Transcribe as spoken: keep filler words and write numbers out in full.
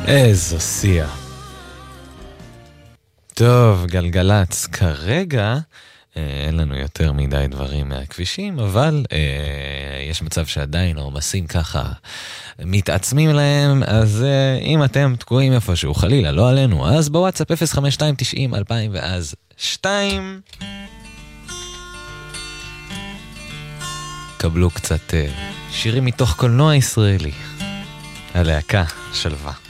איזו סייה. טוב, גלגלץ, כרגע אה, אין לנו יותר מדי דברים מהכבישים, אבל אה, יש מצב שעדיין העומסים ככה מתעצמים להם, אז אה, אם אתם תקועים איפשהו, חלילה, לא עלינו, אז בוואטסאפ אפס חמש שתיים תשעים אלפיים ואז שתיים. קבלו קצת אה, שירים מתוך קולנוע ישראלי. הלהקה שלווה.